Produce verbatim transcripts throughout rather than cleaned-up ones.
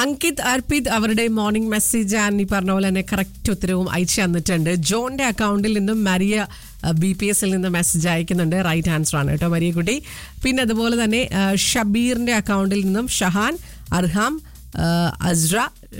അങ്കിത് അർപ്പിത് അവരുടെ morning message and ഈ പറഞ്ഞ പോലെ തന്നെ കറക്റ്റ് ഉത്തരവും അയച്ചു തന്നിട്ടുണ്ട്. ജോന്റെ അക്കൗണ്ടിൽ നിന്നും മരിയ ബി പി എസിൽ നിന്ന് മെസ്സേജ് അയക്കുന്നുണ്ട്. റൈറ്റ് ആൻസർ ആണ് കേട്ടോ മരിയ കുട്ടി. പിന്നെ അതുപോലെ തന്നെ ഷബീറിന്റെ അക്കൗണ്ടിൽ നിന്നും ഷഹാൻ, അർഹാം, അസ്ര,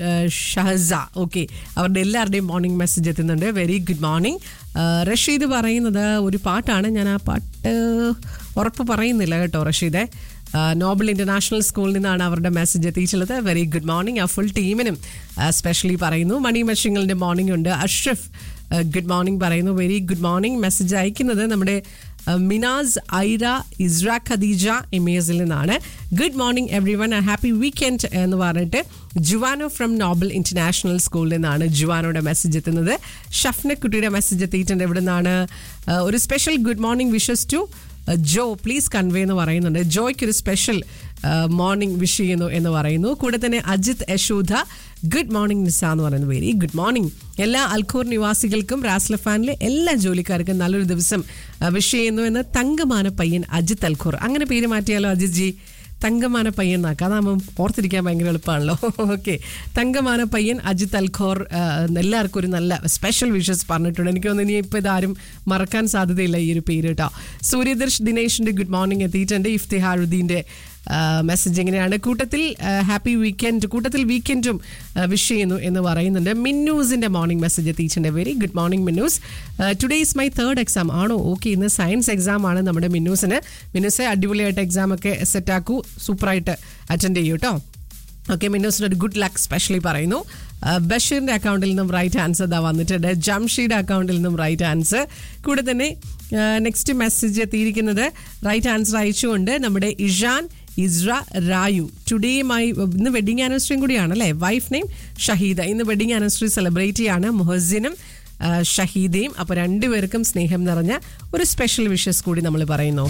ഷഹസ, ഓക്കെ, അവരുടെ എല്ലാവരുടെയും മോർണിംഗ് മെസ്സേജ് എത്തുന്നുണ്ട്. Very good morning. റഷീദ് പറയുന്നത് ഒരു പാട്ടാണ്, ഞാൻ ആ പാട്ട് ഉറപ്പ് പറയുന്നില്ല കേട്ടോ റഷീദെ. നോബൽ ഇന്റർനാഷണൽ സ്കൂളിൽ നിന്നാണ് അവരുടെ മെസ്സേജ് എത്തിയിട്ടുള്ളത്. Very good morning. ആ ഫുൾ ടീമിനും സ്പെഷ്യലി പറയുന്നു. മണി മഷിങ്ങളുടെ മോർണിംഗ് ഉണ്ട്. അഷ്റഫ് ഗുഡ് മോർണിംഗ് പറയുന്നു. Very good morning. മെസ്സേജ് അയക്കുന്നത് നമ്മുടെ മിനാസ്, ഐറ, ഇസ്ര, ഖദീജ ഇമേസിൽ നിന്നാണ്. Good morning every one, happy weekend എന്ന് പറഞ്ഞിട്ട് ജുവാനോ ഫ്രം നോബൽ ഇന്റർനാഷണൽ സ്കൂളിൽ നിന്നാണ് ജുവാനോയുടെ മെസ്സേജ് എത്തുന്നത്. ഷഫ്ന കുട്ടിയുടെ മെസ്സേജ് എത്തിയിട്ടുണ്ട്. ഇവിടെ നിന്നാണ് ഒരു special good morning wishes to Joe please convey എന്ന് പറയുന്നുണ്ട്. ജോയ്ക്ക് ഒരു സ്പെഷ്യൽ മോർണിംഗ് വിഷ് ചെയ്യുന്നു എന്ന് പറയുന്നു. കൂടെ തന്നെ അജിത് യശോധ ഗുഡ് മോർണിംഗ് നിസ എന്ന് പറയുന്നു. Very good morning. എല്ലാ അൽഖോർ നിവാസികൾക്കും റാസ്ലഫാനിലെ എല്ലാ ജോലിക്കാർക്കും നല്ലൊരു ദിവസം വിഷ് ചെയ്യുന്നു എന്ന് തങ്കമാന പയ്യൻ അജിത് അൽഖോർ. അങ്ങനെ പേര് മാറ്റിയാലോ അജിത് ജി? തങ്കമാന പയ്യൻ എന്നാക്കാം, അതാകുമ്പം ഓർത്തിരിക്കാൻ ഭയങ്കര എളുപ്പമാണല്ലോ. ഓക്കെ, തങ്കമാന പയ്യൻ അജിത് അൽഖോർ എല്ലാവർക്കും ഒരു നല്ല സ്പെഷ്യൽ വിഷസ് പറഞ്ഞിട്ടുണ്ട്. എനിക്ക് തോന്നുന്നു ഇനി ഇപ്പോൾ ഇതാരും മറക്കാൻ സാധ്യതയില്ല ഈ ഒരു പേര് കേട്ടോ. സൂര്യദർശ് ദിനേശിൻ്റെ ഗുഡ് മോർണിംഗ് എത്തിയിട്ടുണ്ട്. ഇഫ്തിഹാറുദ്ദീൻ്റെ മെസ്സേജ് എങ്ങനെയാണ്? കൂട്ടത്തിൽ ഹാപ്പി വീക്കെൻഡ്, കൂട്ടത്തിൽ വീക്കെൻഡും വിഷ് ചെയ്യുന്നു എന്ന് പറയുന്നുണ്ട്. മിന്നൂസിൻ്റെ മോർണിംഗ് മെസ്സേജ് എത്തിയിട്ടുണ്ട്. Very good morning Minnu's. Today is my third exam. ആണോ? ഓക്കെ, ഇന്ന് സയൻസ് എക്സാം ആണ് നമ്മുടെ മിന്നൂസിന്. മിന്നൂസെ അടിപൊളിയായിട്ട് എക്സാം ഒക്കെ സെറ്റാക്കൂ, സൂപ്പറായിട്ട് അറ്റൻഡ് ചെയ്യൂ കേട്ടോ. ഓക്കെ, മിന്നൂസിന് ഒരു ഗുഡ് ലക്ക് സ്പെഷ്യലി പറയുന്നു. ബഷീറിൻ്റെ അക്കൗണ്ടിൽ നിന്നും റൈറ്റ് ആൻസർ ഇതാ വന്നിട്ടുണ്ട്. ജംഷീഡ് അക്കൗണ്ടിൽ നിന്നും റൈറ്റ് ആൻസർ. കൂടെ തന്നെ നെക്സ്റ്റ് മെസ്സേജ് എത്തിയിരിക്കുന്നത് റൈറ്റ് ആൻസർ അയച്ചുകൊണ്ട് നമ്മുടെ ഇഷാൻ ഇസ്ര റായു. ടുഡേ മൈ ഇന്ന് വെഡിങ് ആനിവേഴ്സറിയും കൂടിയാണ് അല്ലേ. Wife name Shaheeda. ഇന്ന് വെഡിങ് ആനിവേഴ്സറി സെലിബ്രേറ്റ് ചെയ്യാണ് മുഹസിനും ഷഹീദയും. അപ്പോൾ രണ്ടുപേർക്കും സ്നേഹം നിറഞ്ഞ ഒരു സ്പെഷ്യൽ വിഷസ് കൂടി നമ്മൾ പറയുന്നു.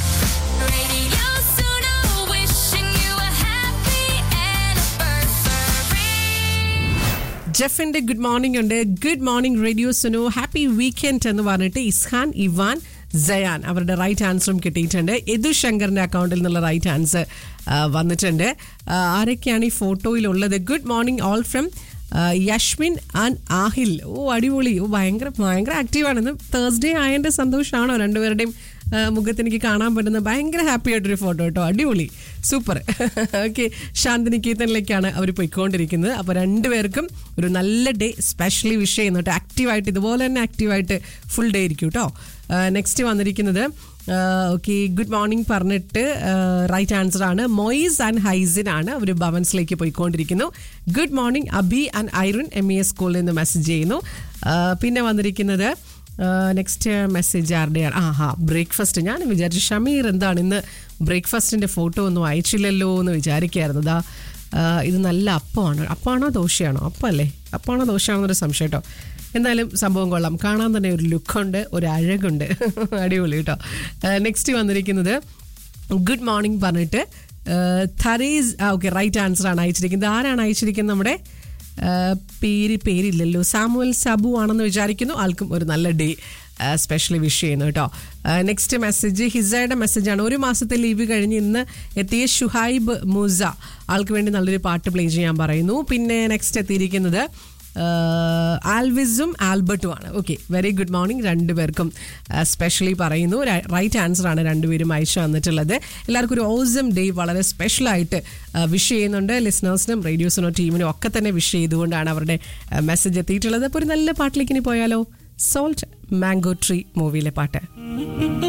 ജെഫിന്റെ ഗുഡ് മോർണിംഗ് ഉണ്ട്. Good morning radio Suno, happy weekend എന്ന് പറഞ്ഞിട്ട് ഇസ്ഹാൻ, ഇവാൻ, സയാൻ അവരുടെ റൈറ്റ് ആൻസറും കിട്ടിയിട്ടുണ്ട്. യദു ശങ്കറിന്റെ അക്കൗണ്ടിൽ നിന്നുള്ള റൈറ്റ് ആൻസർ വന്നിട്ടുണ്ട്. ആരൊക്കെയാണ് ഈ ഫോട്ടോയിലുള്ളത്? Good morning all from യഷ്മിൻ and Aahil. ഓ അടിപൊളി. ഓ ഭയങ്കര ഭയങ്കര ആക്റ്റീവാണെന്ന്. തേഴ്സ്ഡേ ആയതിൻ്റെ സന്തോഷമാണോ രണ്ടുപേരുടെയും മുഖത്ത് എനിക്ക് കാണാൻ പറ്റുന്ന? ഭയങ്കര ഹാപ്പി ആയിട്ടൊരു ഫോട്ടോ കേട്ടോ, അടിപൊളി, സൂപ്പർ. ഓക്കെ, ശാന്തിനികേതനിലേക്കാണ് അവർ പോയിക്കൊണ്ടിരിക്കുന്നത്. അപ്പോൾ രണ്ടുപേർക്കും ഒരു നല്ല ഡേ സ്പെഷ്യലി വിഷ് ചെയ്യുന്നു കേട്ടോ. ആക്റ്റീവായിട്ട് ഇതുപോലെ തന്നെ ആക്റ്റീവായിട്ട് ഫുൾ ഡേ ഇരിക്കും കേട്ടോ. നെക്സ്റ്റ് വന്നിരിക്കുന്നത് ഓക്കെ ഗുഡ് മോർണിംഗ് പറഞ്ഞിട്ട് റൈറ്റ് ആൻസർ ആണ് മൊയ്സ് ആൻഡ് ഹൈസിൻ ആണ്. അവർ ഭവൻസിലേക്ക് പോയിക്കൊണ്ടിരിക്കുന്നു. Good morning Abi and Irene M E S സ്കൂളിൽ നിന്ന് മെസ്സേജ് ചെയ്യുന്നു. പിന്നെ വന്നിരിക്കുന്നത് നെക്സ്റ്റ് മെസ്സേജ് ആരുടെയാണ്? ആ ഹാ ബ്രേക്ക്ഫാസ്റ്റ്. ഞാൻ വിചാരിച്ചു ഷമീർ എന്താണ് ഇന്ന് ബ്രേക്ക്ഫാസ്റ്റിൻ്റെ ഫോട്ടോ ഒന്നും അയച്ചില്ലല്ലോ എന്ന് വിചാരിക്കുകയായിരുന്നു. ദാ ഇത് നല്ല അപ്പമാണ്. അപ്പമാണോ ദോശയാണോ? അപ്പമല്ലേ? അപ്പമാണോ ദോശയാണോ എന്നൊരു സംശയം കേട്ടോ. എന്തായാലും സംഭവം കൊള്ളാം, കാണാൻ തന്നെ ഒരു ലുക്കുണ്ട്, ഒരു അഴകുണ്ട്, അടിപൊളി കേട്ടോ. നെക്സ്റ്റ് വന്നിരിക്കുന്നത് ഗുഡ് മോർണിംഗ് പറഞ്ഞിട്ട് ഥറീസ്. ഓക്കെ, റൈറ്റ് ആൻസർ ആണ് അയച്ചിരിക്കുന്നത്. ആരാണ് അയച്ചിരിക്കുന്നത്? നമ്മുടെ പേര് പേരില്ലല്ലോ, സാമുവൽ സബു ആണെന്ന് വിചാരിക്കുന്നു. ആൾക്കും ഒരു നല്ല ഡേ സ്പെഷ്യലി വിഷ് ചെയ്യുന്നു കേട്ടോ. നെക്സ്റ്റ് മെസ്സേജ് ഹിസയുടെ മെസ്സേജാണ്. ഒരു മാസത്തെ ലീവ് കഴിഞ്ഞ് ഇന്ന് എത്തിയ ഷുഹൈബ് മൂസ, ആൾക്ക് വേണ്ടി നല്ലൊരു പാട്ട് പ്ലേ ചെയ്യാൻ പറയുന്നു. പിന്നെ നെക്സ്റ്റ് എത്തിയിരിക്കുന്നത് ആൽവിസും ആൽബർട്ടും ആണ്. ഓക്കെ, വെരി ഗുഡ് മോർണിംഗ് രണ്ടുപേർക്കും സ്പെഷ്യലി പറയുന്നു. റൈറ്റ് ആൻസർ ആണ് രണ്ടുപേരും അയച്ചു വന്നിട്ടുള്ളത്. എല്ലാവർക്കും ഒരു ഓസം ഡേ വളരെ സ്പെഷ്യലായിട്ട് വിഷ് ചെയ്യുന്നുണ്ട്. ലിസണേഴ്സിനും റേഡിയോസിനോ ടീമിനും ഒക്കെ തന്നെ വിഷ് ചെയ്തുകൊണ്ടാണ് അവരുടെ മെസ്സേജ് എത്തിയിട്ടുള്ളത്. അപ്പോൾ ഒരു നല്ല പാട്ടിലേക്ക് ഇനി പോയാലോ? സോൾട്ട് മാംഗോ ട്രീ മൂവിയിലെ പാട്ട്.